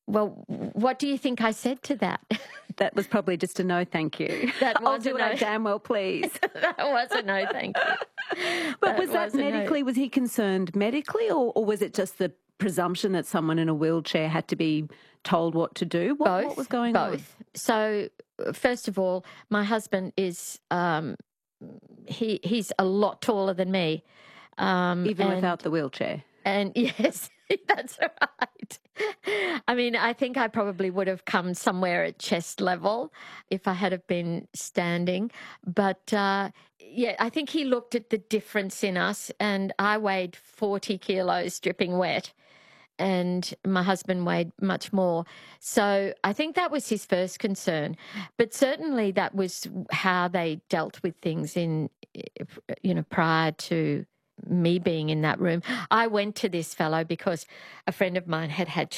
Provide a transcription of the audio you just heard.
Well, what do you think I said to that? That was probably just a no, thank you. That I'll was do a what no. I damn well please. That was a no, thank you. But was that a no. medically, was he concerned medically, or was it just the presumption that someone in a wheelchair had to be told what to do? What was going on? Both. So, first of all, my husband is, he's a lot taller than me. Even without the wheelchair? And yes, that's right. I mean, I think I probably would have come somewhere at chest level if I had have been standing. But yeah, I think he looked at the difference in us, and I weighed 40 kilos dripping wet, and my husband weighed much more. So I think that was his first concern. But certainly that was how they dealt with things prior to me being in that room. I went to this fellow because a friend of mine had